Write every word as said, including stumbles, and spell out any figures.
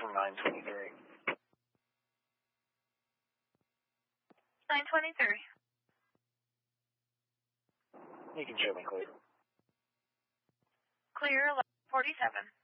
from nine twenty-three. nine twenty-three. You can show me clear. Clear eleven forty-seven.